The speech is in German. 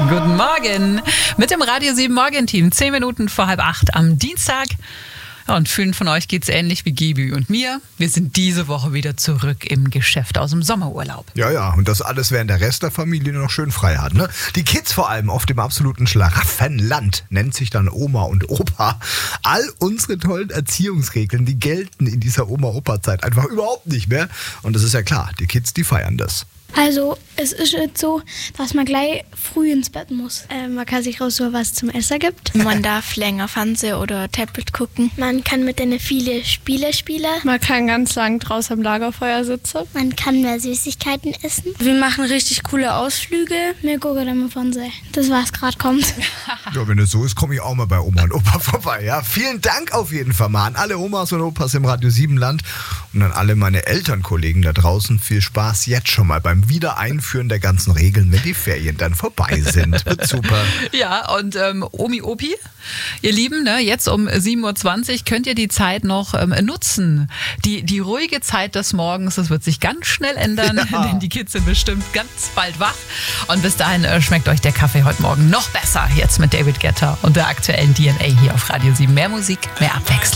Guten Morgen mit dem Radio 7 Morgenteam. 10 Minuten vor 7:30 am Dienstag. Und vielen von euch geht's ähnlich wie Gibi und mir. Wir sind diese Woche wieder zurück im Geschäft aus dem Sommerurlaub. Ja, und das alles, während der Rest der Familie noch schön frei hat. Ne? Die Kids vor allem auf dem absoluten Schlaraffenland, nennt sich dann Oma und Opa. All unsere tollen Erziehungsregeln, die gelten in dieser Oma-Opa-Zeit einfach überhaupt nicht mehr. Und das ist ja klar, die Kids, die feiern das. Also es ist jetzt so, dass man gleich früh ins Bett muss. Man kann sich raussuchen, was es zum Essen gibt. Man darf länger Fernsehen oder Tablet gucken. Man kann mit denen viele Spiele spielen. Man kann ganz lang draußen am Lagerfeuer sitzen. Man kann mehr Süßigkeiten essen. Wir machen richtig coole Ausflüge. Wir gucken dann im Fernsehen. Das, was gerade kommt. Ja, wenn es so ist, komme ich auch mal bei Oma und Opa vorbei. Ja, vielen Dank auf jeden Fall mal an alle Omas und Opas im Radio 7 Land und an alle meine Elternkollegen da draußen. Viel Spaß jetzt schon mal beim Wiedereinführen der ganzen Regeln, wenn die Ferien dann vorbei sind. Wird super. Ja, und Omi, Opi, ihr Lieben, ne, jetzt um 7:20 Uhr könnt ihr die Zeit noch nutzen. Die ruhige Zeit des Morgens, das wird sich ganz schnell ändern, denn die Kids sind bestimmt ganz bald wach. Und bis dahin schmeckt euch der Kaffee heute Morgen noch besser. Jetzt mit David Guetta und der aktuellen DNA hier auf Radio 7. Mehr Musik, mehr Abwechslung.